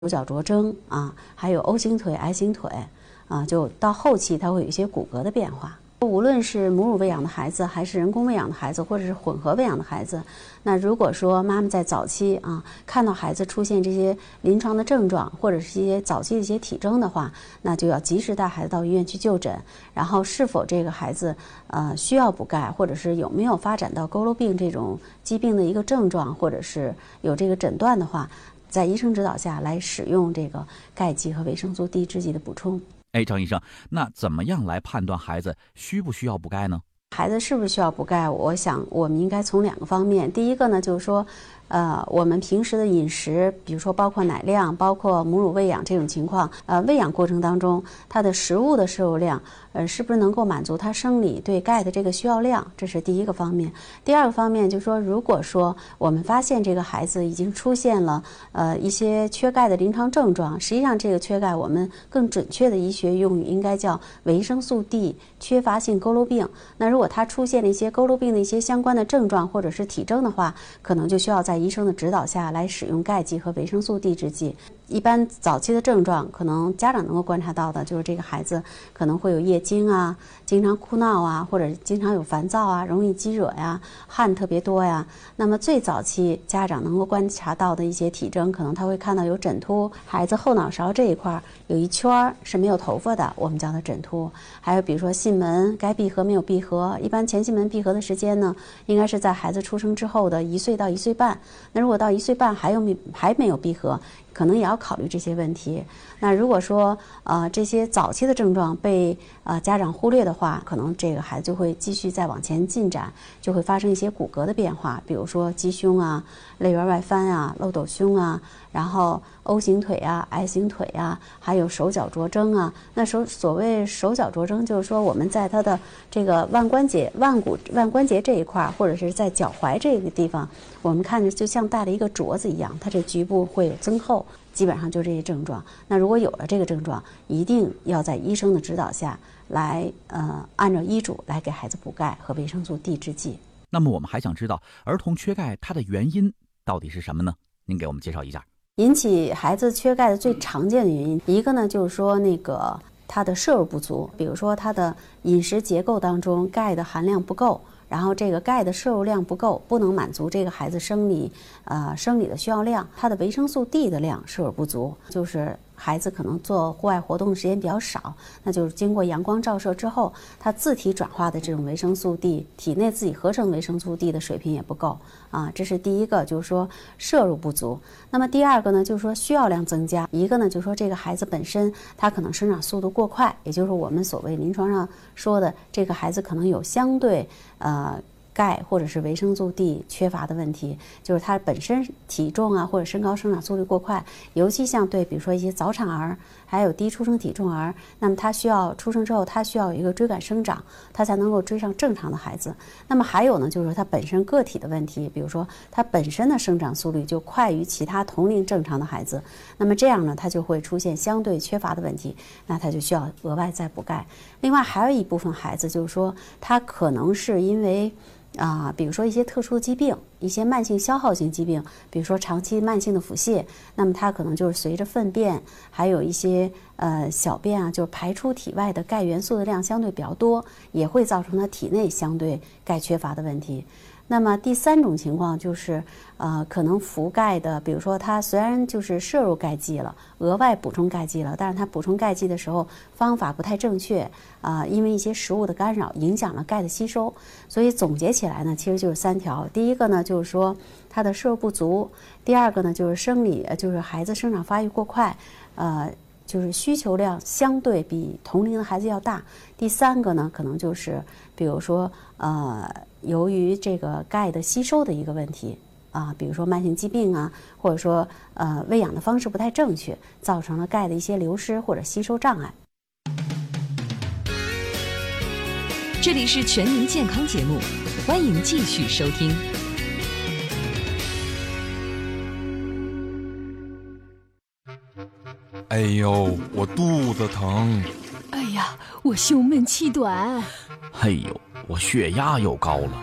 手脚着征啊，还有 O 型腿、I 型腿啊，就到后期它会有一些骨骼的变化。无论是母乳喂养的孩子，还是人工喂养的孩子，或者是混合喂养的孩子，那如果说妈妈在早期啊看到孩子出现这些临床的症状，或者是一些早期的一些体征的话，那就要及时带孩子到医院去就诊，然后是否这个孩子需要补钙，或者是有没有发展到佝偻病这种疾病的一个症状，或者是有这个诊断的话，在医生指导下来使用这个钙剂和维生素 D 制剂的补充。 张医生，那怎么样来判断孩子需不需要补钙呢？ 孩子是不是需要补钙？我想我们应该从2个方面。第一个呢，就是说，我们平时的饮食，比如说包括奶量，包括母乳喂养这种情况，喂养过程当中，它的食物的摄入量，是不是能够满足他生理对钙的这个需要量？这是第一个方面。第二个方面就是说，如果说我们发现这个孩子已经出现了一些缺钙的临床症状，实际上这个缺钙我们更准确的医学用语应该叫维生素 D 缺乏性佝偻病。那如果他出现了一些佝偻病的一些相关的症状或者是体征的话，可能就需要在医生的指导下来使用钙剂和维生素 D 制剂。一般早期的症状，可能家长能够观察到的就是这个孩子可能会有夜惊啊，经常哭闹啊，或者经常有烦躁啊，容易积惹呀，汗特别多呀。那么最早期家长能够观察到的一些体征，可能他会看到有枕秃，孩子后脑勺这一块有一圈是没有头发的，我们叫它枕秃。还有比如说囟门该闭合没有闭合，一般前囟门闭合的时间呢，应该是在孩子出生之后的1岁到1岁半。那如果到1岁半还没有闭合，可能也要考虑这些问题。那如果说这些早期的症状被家长忽略的话，可能这个孩子就会继续再往前进展，就会发生一些骨骼的变化，比如说鸡胸啊、肋圆外翻啊、漏斗胸啊，然后 O 型腿啊、I 型腿啊，还有手脚着征啊。那所谓手脚着征，就是说我们在他的这个腕关节这一块，或者是在脚踝这个地方，我们看着就像戴了一个镯子一样，它这局部会有增厚。基本上就这些症状。那如果有了这个症状，一定要在医生的指导下来，按照医嘱来给孩子补钙和维生素 D 制剂。 那么我们还想知道儿童缺钙它的原因到底是什么呢？您给我们介绍一下。 引起孩子缺钙的最常见的原因，一个呢就是说他的摄入不足，比如说他的饮食结构当中钙的含量不够。然后这个钙的摄入量不够，不能满足这个孩子生理的需要量，他的维生素 D 的量摄入不足，就是孩子可能做户外活动的时间比较少，那就是经过阳光照射之后，他自体转化的这种维生素 D， 体内自己合成维生素 D 的水平也不够啊，这是第一个，就是说摄入不足。那么第二个呢，就是说需要量增加，一个呢就是说这个孩子本身他可能生长速度过快，也就是我们所谓临床上说的这个孩子可能有相对钙或者是维生素 D 缺乏的问题，就是他本身体重啊或者身高生长速率过快，尤其像对比如说一些早产儿，还有低出生体重儿，那么他需要出生之后他需要有一个追赶生长，他才能够追上正常的孩子。那么还有呢，就是说他本身个体的问题，比如说他本身的生长速率就快于其他同龄正常的孩子，那么这样呢他就会出现相对缺乏的问题，那他就需要额外再补钙。另外还有一部分孩子就是说他可能是因为比如说一些特殊的疾病，一些慢性消耗性疾病，比如说长期慢性的腹泻，那么它可能就是随着粪便还有一些小便啊，就是排出体外的钙元素的量相对比较多，也会造成它体内相对钙缺乏的问题。那么第三种情况就是可能服钙的，比如说他虽然就是摄入钙剂了，额外补充钙剂了，但是他补充钙剂的时候方法不太正确因为一些食物的干扰影响了钙的吸收。所以总结起来呢，其实就是3条。第一个呢就是说他的摄入不足，第二个呢就是孩子生长发育过快，就是需求量相对比同龄的孩子要大。第三个呢可能就是比如说由于这个钙的吸收的一个问题比如说慢性疾病啊，或者说喂养的方式不太正确，造成了钙的一些流失或者吸收障碍。 这里是全民健康节目，欢迎继续收听。 哎呦，我肚子疼。 哎呀，我胸闷气短。 哎呦，我血压又高了。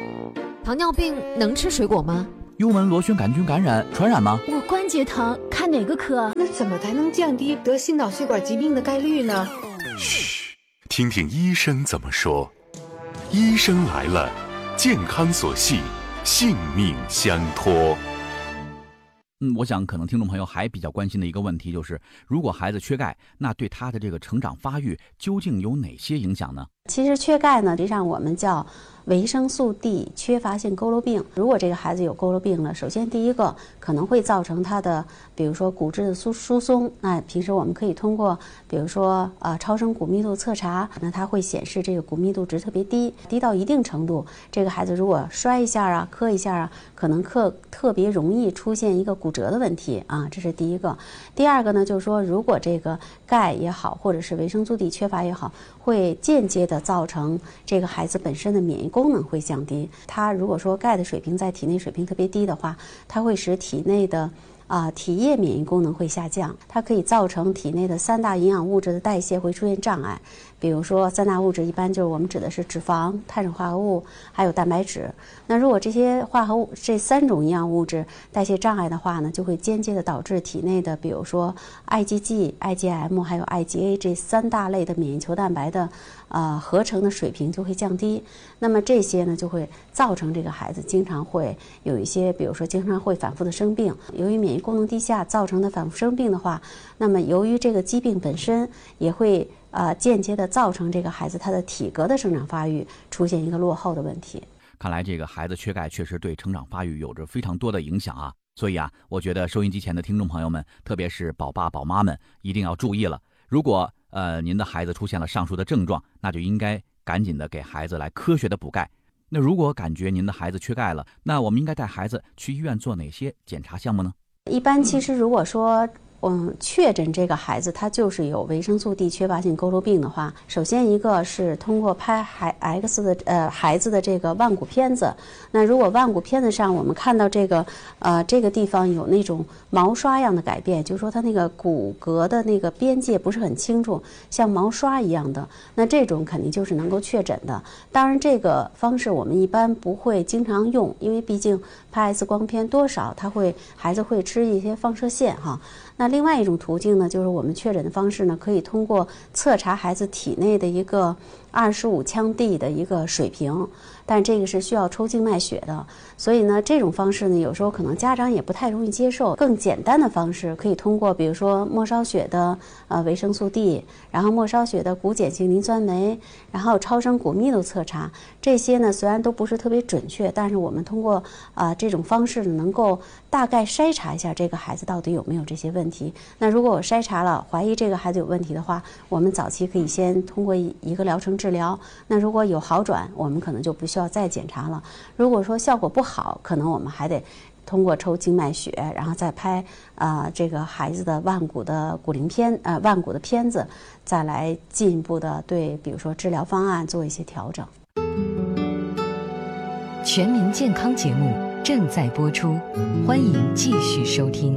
糖尿病能吃水果吗？ 幽门螺旋杆菌感染传染吗？ 我关节疼，看哪个科？ 那怎么才能降低得心脑血管疾病的概率呢？ 嘘，听听医生怎么说。医生来了，健康所系，性命相托。 我想可能听众朋友还比较关心的一个问题就是，如果孩子缺钙，那对他的这个成长发育究竟有哪些影响呢？ 其实缺钙呢，实际上我们叫维生素 D 缺乏性佝偻病。如果这个孩子有佝偻病了，首先第一个可能会造成他的，比如说骨质的疏松。那平时我们可以通过，比如说超声骨密度测查，那它会显示这个骨密度值特别低，低到一定程度，这个孩子如果摔一下啊、磕一下啊，可能特别容易出现一个骨折的问题啊，这是第一个。第二个呢，就是说如果这个钙也好，或者是维生素 D 缺乏也好，会间接的造成这个孩子本身的免疫功能会降低。他如果说钙的水平在体内水平特别低的话，它会使体内的体液免疫功能会下降，它可以造成体内的3大营养物质的代谢会出现障碍。比如说3大物质一般就是我们指的是脂肪、碳水化合物还有蛋白质。那如果这些化合物这3种营养物质代谢障碍的话呢，就会间接的导致体内的比如说 IgG、IgM 还有 IgA 这3大类的免疫球蛋白的合成的水平就会降低。那么这些呢就会造成这个孩子经常会有一些，比如说经常会反复的生病。由于免疫功能低下造成的反复生病的话，那么由于这个疾病本身也会间接的造成这个孩子他的体格的生长发育出现一个落后的问题。 看来这个孩子缺钙确实对成长发育有着非常多的影响啊。所以我觉得收音机前的听众朋友们，特别是宝爸宝妈们一定要注意了。如果您的孩子出现了上述的症状，那就应该赶紧的给孩子来科学的补钙。那如果感觉您的孩子缺钙了，那我们应该带孩子去医院做哪些检查项目呢？ 一般其实如果说确诊这个孩子他就是有维生素 D 缺乏性佝偻病的话，首先一个是通过拍孩子的这个腕骨片子。那如果腕骨片子上我们看到这个地方有那种毛刷样的改变，就是说它那个骨骼的那个边界不是很清楚，像毛刷一样的，那这种肯定就是能够确诊的。当然这个方式我们一般不会经常用，因为毕竟拍 X 光片多少孩子会吃一些放射线哈。那另外一种途径呢，就是我们确诊的方式呢，可以通过测查孩子体内的一个25羟D的一个水平，但这个是需要抽静脉血的，所以呢，这种方式呢，有时候可能家长也不太容易接受。更简单的方式可以通过，比如说末梢血的维生素 D， 然后末梢血的骨碱性磷酸酶，然后超声骨密度测查，这些呢虽然都不是特别准确，但是我们通过这种方式呢，能够大概筛查一下这个孩子到底有没有这些问题。那如果我筛查了，怀疑这个孩子有问题的话，我们早期可以先通过一个疗程治疗。那如果有好转，我们可能就不需要再检查了。如果说效果不好，可能我们还得通过抽静脉血，然后再拍这个孩子的腕骨的腕骨的片子，再来进一步的对比如说治疗方案做一些调整。 全民健康节目正在播出，欢迎继续收听。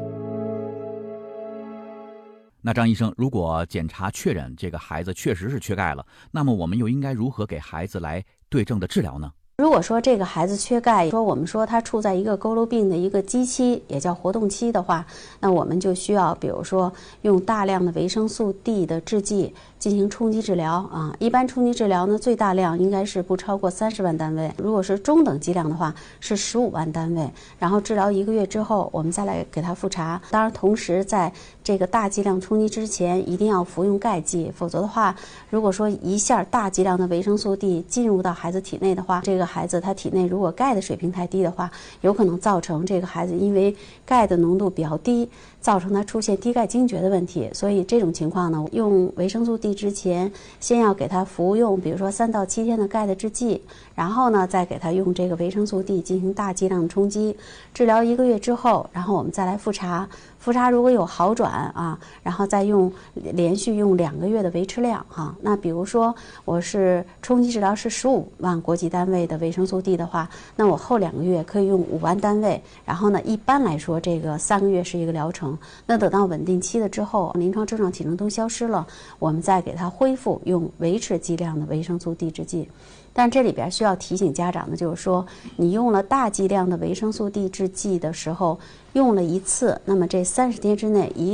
那张医生，如果检查确诊这个孩子确实是缺钙了，那么我们又应该如何给孩子来对症的治疗呢？ 如果说这个孩子缺钙，我们说他处在一个佝偻病的一个基期，也叫活动期的话，那我们就需要比如说用大量的维生素 D 的制剂进行冲击治疗啊。一般冲击治疗呢，最大量应该是不超过30万单位，如果是中等剂量的话是15万单位。然后治疗1个月之后，我们再来给他复查。当然，同时在这个大剂量冲击之前，一定要服用钙剂，否则的话，如果说一下大剂量的维生素 D 进入到孩子体内的话，这个孩子他体内如果钙的水平太低的话，有可能造成这个孩子因为钙的浓度比较低，造成他出现低钙惊厥的问题。所以这种情况呢，用维生素 D 之前，先要给他服用比如说3到7天的钙的制剂，然后呢再给他用这个维生素 D 进行大剂量的冲击，治疗1个月之后，然后我们再来复查。复查如果有好转啊，然后再连续用2个月的维持量哈。那比如说我是冲击治疗是15万国际单位的维生素 D 的话，那我后2个月可以用5万单位。然后呢，一般来说这个3个月是一个疗程。 程。那等到稳定期了之后，临床症状体征都消失了，我们再给他恢复用维持剂量的维生素 D 制剂。但这里边需要提醒家长的就是说，你用了大剂量的维生素 D 制剂的时候，用了一次，那么这30天之内